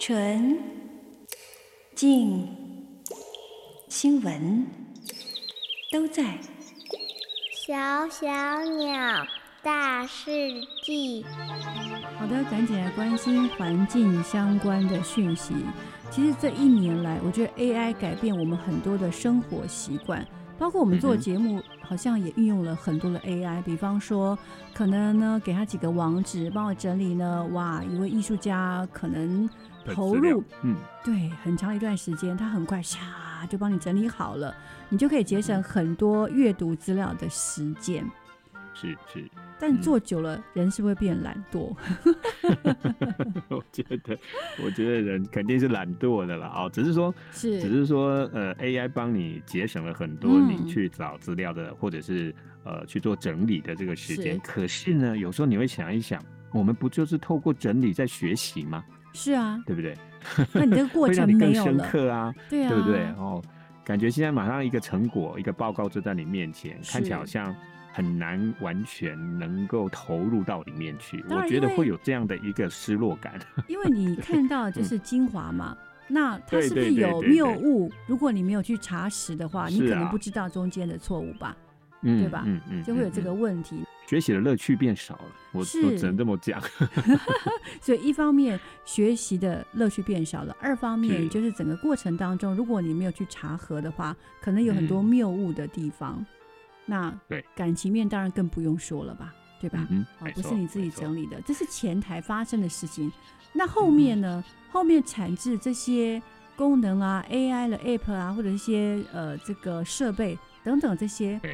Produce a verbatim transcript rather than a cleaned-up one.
纯、静、新闻都在。 小小鸟，大世纪。 好的，赶紧来关心环境相关的讯息。其实这一年来，我觉得 A I 改变我们很多的生活习惯，包括我们做节目好像也运用了很多的 A I， 比方说可能呢给他几个网址，帮我整理呢，哇，一位艺术家可能投入嗯对很长一段时间，他很快唰就帮你整理好了，你就可以节省很多阅读资料的时间。 是是， 但做久了、嗯、人是不是会变懒惰？ 我觉得，我觉得人肯定是懒惰的啦。哦，只是说， 是， 只是说，呃 ，A I 帮你节省了很多你去找资料的，嗯、或者是呃去做整理的这个时间。可是呢，有时候你会想一想，我们不就是透过整理在学习吗？ 是啊， 对不对？ 那你这个过程没有了， 会让你更深刻啊， 对啊， 对不对？哦，感觉现在马上一个成果、一个报告就在你面前，看起来好像很难完全能够投入到里面去，我觉得会有这样的一个失落感。 因为你看到就是精华嘛，嗯、那它是不是有谬误？如果你没有去查实的话，你可能不知道中间的错误吧， 嗯、 对吧？ 嗯嗯， 就会有这个问题。 嗯、学习的乐趣变少了，我我只能这么讲。 所以一方面学习的乐趣变少了，二方面就是整个过程当中，如果你没有去查核的话，可能有很多谬误的地方。嗯，那感情面当然更不用说了吧，对吧？ 嗯哦，不是你自己整理的，这是前台发生的事情。那后面呢？嗯、后面产制这些功能啊 ，A I 的 App 啊，或者一些呃这个设备等等这些，